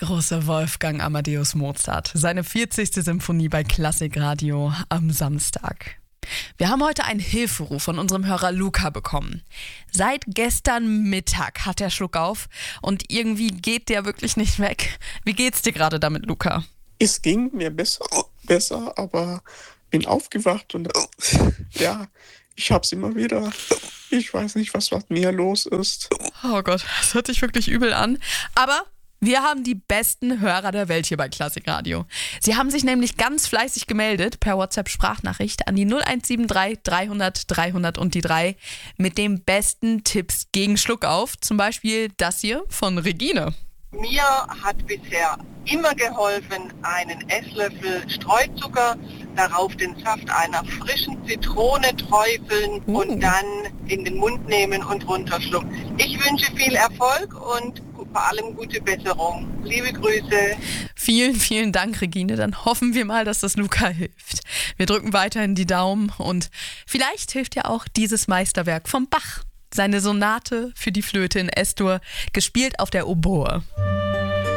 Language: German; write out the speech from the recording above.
große Wolfgang Amadeus Mozart. Seine 40. Symphonie bei Klassikradio am Samstag. Wir haben heute einen Hilferuf von unserem Hörer Luca bekommen. Seit gestern Mittag hat er Schluck auf und irgendwie geht der wirklich nicht weg. Wie geht's dir gerade damit, Luca? Es ging mir besser, aber bin aufgewacht und ja, ich hab's immer wieder. Ich weiß nicht, was mit mir los ist. Oh Gott, das hört sich wirklich übel an. Aber wir haben die besten Hörer der Welt hier bei Klassikradio. Sie haben sich nämlich ganz fleißig gemeldet per WhatsApp-Sprachnachricht an die 0173 300 300 und die 3 mit den besten Tipps gegen Schluckauf. Zum Beispiel das hier von Regine. Mir hat bisher immer geholfen, einen Esslöffel Streuzucker, darauf den Saft einer frischen Zitrone träufeln und dann in den Mund nehmen und runterschlucken. Ich wünsche viel Erfolg und vor allem gute Besserung. Liebe Grüße. Vielen, vielen Dank, Regine. Dann hoffen wir mal, dass das Luca hilft. Wir drücken weiterhin die Daumen und vielleicht hilft ja auch dieses Meisterwerk vom Bach. Seine Sonate für die Flöte in S-Dur, gespielt auf der Oboe.